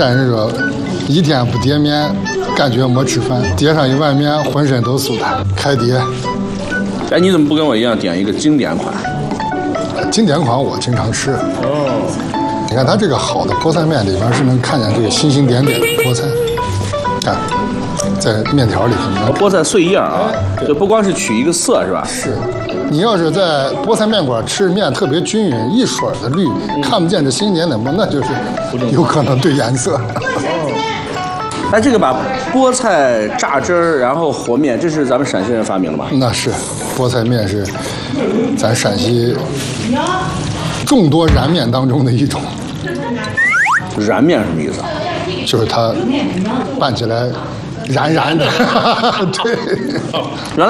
晒人热，一天不叠面，感觉没吃饭；叠上一碗面，浑身都酥弹。开叠。 哎，你怎么不跟我一样点一个经典款？ 经典款我经常吃。你看它这个好的菠菜面里边是能看见这个星星点点的菠菜，看，在面条里头。 菠菜碎叶啊，就不光是取一个色是吧？ 是。你要是在菠菜面馆吃面特别均匀，一水的绿，看不见这星星点点吗？那就是有可能对颜色。 哎，这个把菠菜榨汁儿，然后和面，这是咱们陕西人发明的吗？ 那是，菠菜面是咱陕西众多燃面当中的一种。 燃面什么意思啊？ 就是它拌起来燃燃的。对。 原来